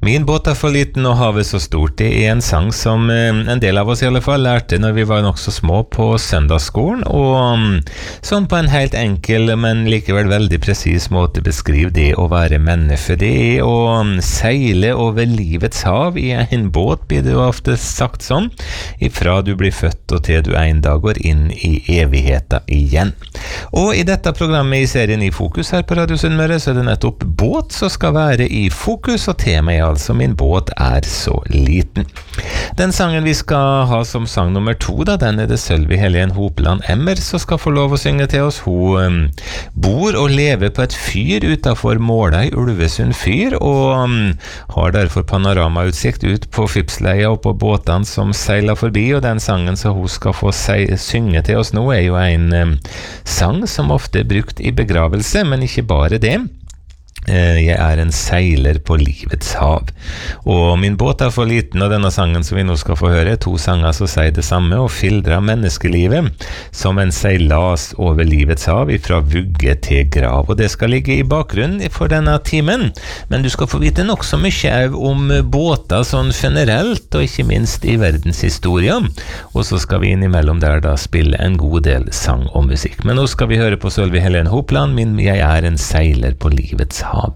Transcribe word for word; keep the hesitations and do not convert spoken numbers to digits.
Min båt er for liten og havet så stort. Det er en sang som en del av oss i alle fall lærte når vi var nok så små på søndagsskolen, og som på en helt enkel, men likevel veldig presis måte beskriver det å være menneske. Det er å seile over livets hav i en båt, blir det jo ofte sagt sånn, ifra du blir født og til du en dag går inn i evigheten igjen. Og i dette programmet i serien I Fokus her på Radio Sunnmøre, så er det nettopp båt som skal være i fokus, og temaet er altså Min båt er så liten. Den sangen vi skal ha som sang nummer to, da, den er det Sølvi Helen Hopland Emmer som skal få lov å synge til oss. Hun um, bor og lever på et fyr utenfor Måla i Ulvesund fyr, og um, har derfor panoramautsikt ut på Fipsleia og på båtene som seiler forbi, og den sangen som hun skal få si, synge til oss nå er jo en um, sang som ofte er brukt i begravelse, men ikke bare det. Jeg er en seiler på livets hav, og min båt er for liten, og denne sangen som vi nå skal få høre, to sanger som sier det samme og skildrer menneskelivet som en seilas over livets hav fra vugge til grav, og det skal ligge i bakgrunnen for denne timen, men du skal få vite nok så mye om båter sånn generelt, og ikke minst i verdenshistorien, og så skal vi innimellom der da spille en god del sang og musikk. Men nå skal vi høre på Sølvi Helen Hopland, min Jeg er en seiler på livets hav.